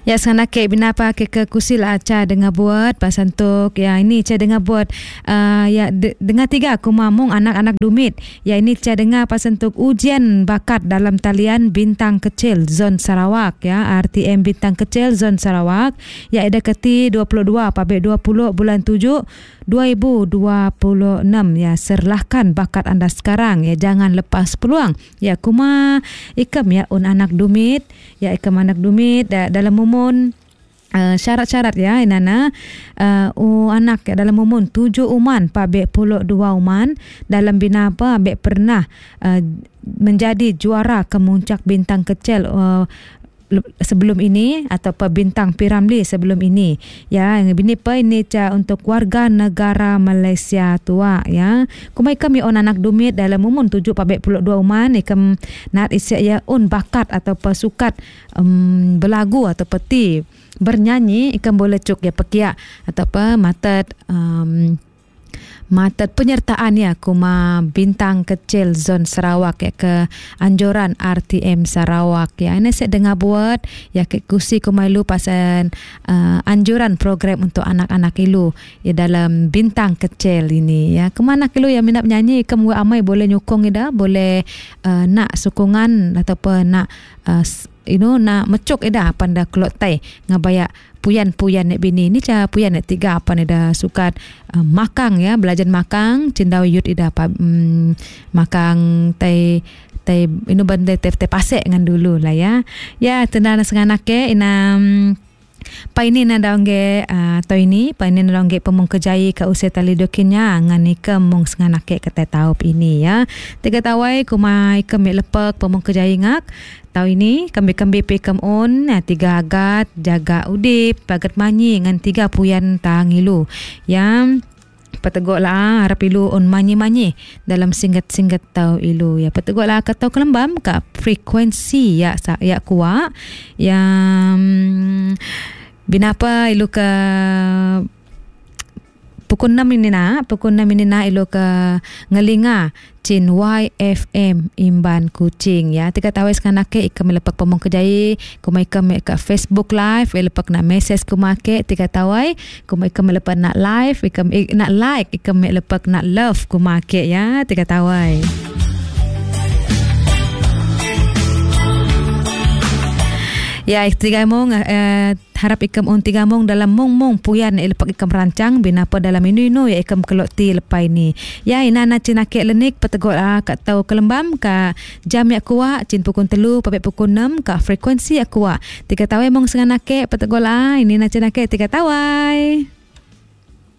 Ya sana ke binapa ke kusil aca dengar buat pasantuk ya ini ca dengar buat ya dengar tiga aku mamung anak-anak dumit ya ini ca dengar pasantuk ujian bakat dalam talian bintang kecil zon Sarawak ya RTM bintang kecil zon Sarawak ya ada keti 22 pabe 20 bulan 7 2026 ya serlahkan bakat anda sekarang ya jangan lepas peluang ya kuma ikam ya un anak dumit ya ikam anak dumit dalam mumun syarat-syarat ya inana anak ya dalam mumun 7 uman pabe 2 uman dalam binapa abe pernah menjadi juara kemuncak bintang kecil sebelum ini atau bintang Piramli sebelum ini ya yang bini pa ini ca untuk warga negara Malaysia tua ya kumai kami on anak dumit dalam umum 7.42 uman ikam nat isya ya un bakat atau pesukat belagu atau peti bernyanyi ikam boleh cuk ya pekia atau apa matat penyertaan ya kuma bintang kecil zon Sarawak ya ke anjuran RTM Sarawak ya ini saya dengar buat ya ke kusi kuma ilu pasal anjuran program untuk anak-anak ilu ya dalam bintang kecil ini ya kemana ilu yang minat menyanyi kamu amai boleh nyukung ida boleh nak sokongan ataupun nak nak mecuk ida panda klotai ngabaya puyan-puyan nek bini ni ca puyan nek tiga apa ni dah sukat makang ya belajar makang cendau yut ida makang tai bandai te pasek ngan dulu lah ya tendana senganak ke ina pa ini na daungge to ini pa ini na daungge pemung kejai ka usia tali dokinnya ngan ikam mung senganak ke kata taup ini ya tiga tawai kuma ikam lepek pemung kejai ngak tahu ini kembi-kembi pekam on tiga agat jaga udip pagat manyi ngan tiga puyan tangilu yang petegok lah harap ilu on manyi-manyi dalam singkat-singkat tahu ilu ya petegok lah kata kelembam ka frekuensi ya kuat yang binapa ilu ke pukul 6 ini na ilu ke ngelinga cin YFM Imban Kuching ya tiga tahu sekarang ke ikam lepak pemong kejai kuma ikam ke Facebook live lepak nak message kuma ke tiga tahu kuma ikam lepak nak live ikam nak like ikam lepak nak love kuma ke ya tiga tahu ya tiga mong harap ikam on tiga mong dalam mong puyan lepak ikam rancang binapa dalam inu ya ikam keloti lepai ni ya inana cinake lenik petegok kat tau kelembam ka jam yak kuat cin pukul 3 pape pukul 6 ka frekuensi yak kuat tiga tawai mong senganake petegok ini na cinake tiga tawai